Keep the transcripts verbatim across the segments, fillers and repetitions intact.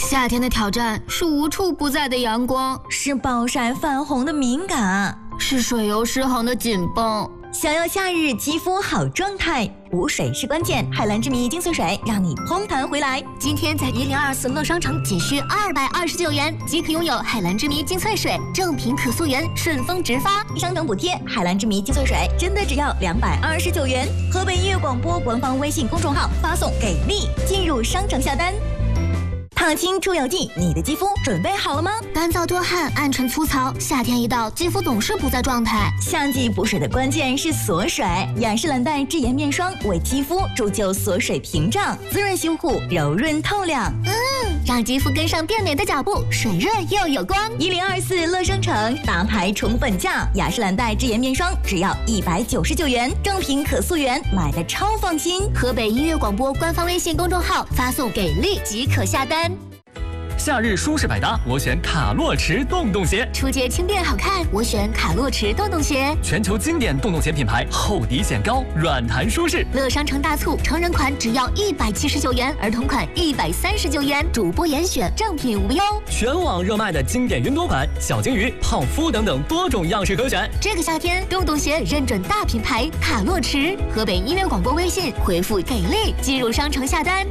夏天的挑战是无处不在的阳光， 是暴晒泛红的敏感， 是水油失衡的紧绷。 想要夏日肌肤好状态，补水是关键。海蓝之谜精粹水让你嘭弹回来。 今天在一零二四乐商城仅需二百二十九元即可拥有海蓝之谜精粹水，正品可溯源，顺丰直发， 商城补贴。海蓝之谜精粹水真的只要两百二十九元。河北音乐广播官方微信公众号发送给力，进入商城下单。烫青出油剂，你的肌肤准备好了吗？ 干燥多汗、暗沉粗糙，夏天一到，肌肤总是不在状态。 夏季补水的关键是锁水，雅诗兰黛智妍面霜为肌肤铸就锁水屏障，滋润修护，柔润透亮。 嗯，让肌肤跟上变美的脚步，水润又有光。 一零二四乐商城大牌宠粉价，雅诗兰黛智妍面霜只要一百九十九元，正品可溯源，买的超放心。 河北音乐广播官方微信公众号发送给力即可下单。 夏日舒适百搭，我选卡洛驰洞洞鞋。 出街轻便好看，我选卡洛驰洞洞鞋。 全球经典洞洞鞋品牌，厚底显高，软弹舒适。 乐商城大促，成人款只要一百七十九元，儿童款一百三十九元，主播严选，正品无忧。 全网热卖的经典云朵款、小金鱼、泡芙等等多种样式可选。 这个夏天，洞洞鞋认准大品牌卡洛驰。河北音乐广播微信回复给力，进入商城下单。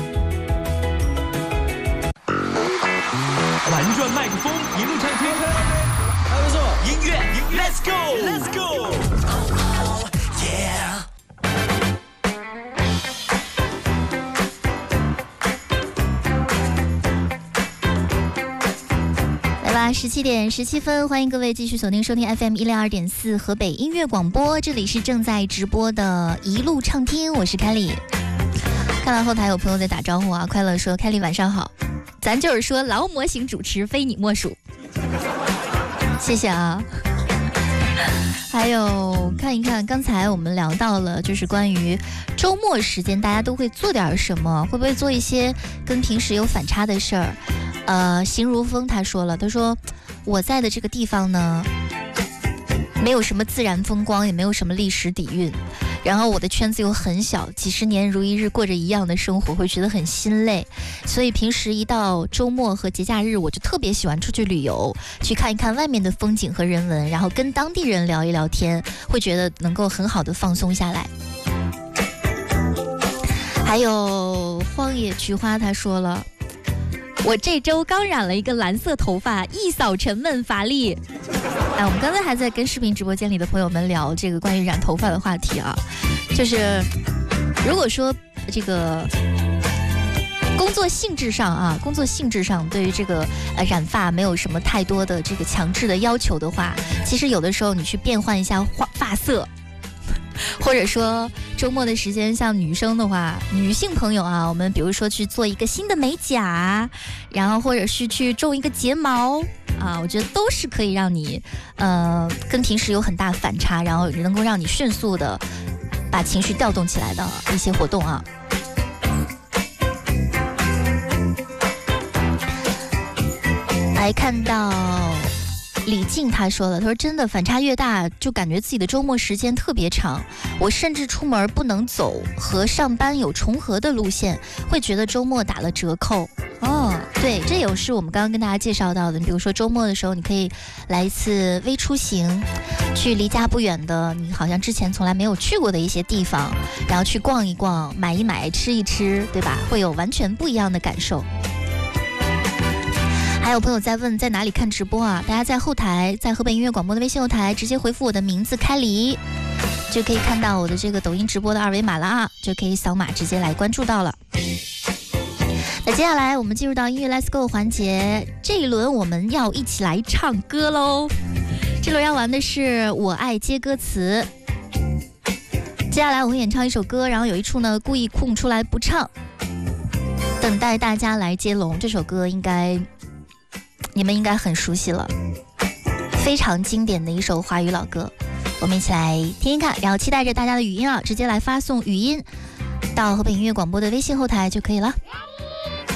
玩转麦克风，一路唱天，还不错。音乐，Let's go，Let's go， yeah。 来吧，十七点十七分，欢迎各位继续锁定收听 F M 一零二点四河北音乐广播，这里是正在直播的一路畅听，我是凯莉。看到后台有朋友在打招呼啊，快乐说凯莉晚上好。咱就是说劳模型主持非你莫属，谢谢啊。还有看一看，刚才我们聊到了就是关于周末时间大家都会做点什么，会不会做一些跟平时有反差的事儿。呃，邢如风他说了，他说我在的这个地方呢没有什么自然风光，也没有什么历史底蕴，然后我的圈子又很小，几十年如一日过着一样的生活，会觉得很心累。所以平时一到周末和节假日，我就特别喜欢出去旅游，去看一看外面的风景和人文，然后跟当地人聊一聊天，会觉得能够很好的放松下来。还有荒野菊花他说了，我这周刚染了一个蓝色头发，一扫沉闷乏力。哎，我们刚才还在跟视频直播间里的朋友们聊这个关于染头发的话题啊，就是如果说这个工作性质上啊，工作性质上对于这个呃染发没有什么太多的这个强制的要求的话，其实有的时候你去变换一下发发色。或者说周末的时间，像女生的话，女性朋友啊，我们比如说去做一个新的美甲，然后或者是去种一个睫毛啊，我觉得都是可以让你呃跟平时有很大反差，然后能够让你迅速的把情绪调动起来的一些活动啊。来看到李静他说了，他说真的反差越大，就感觉自己的周末时间特别长，我甚至出门不能走和上班有重合的路线，会觉得周末打了折扣。哦，对，这也是我们刚刚跟大家介绍到的，你比如说周末的时候，你可以来一次微出行，去离家不远的你好像之前从来没有去过的一些地方，然后去逛一逛，买一买，吃一吃，对吧？会有完全不一样的感受。还有朋友在问在哪里看直播啊？大家在后台，在河北音乐广播的微信后台直接回复我的名字开黎，就可以看到我的这个抖音直播的二维码了啊，就可以扫码直接来关注到了。那接下来我们进入到音乐 Let's Go 环节，这一轮我们要一起来唱歌喽。这轮要玩的是我爱接歌词，接下来我会演唱一首歌，然后有一处呢故意空出来不唱，等待大家来接龙。这首歌应该你们应该很熟悉了，非常经典的一首华语老歌，我们一起来听听看，然后期待着大家的语音啊，直接来发送语音到河北音乐广播的微信后台就可以了。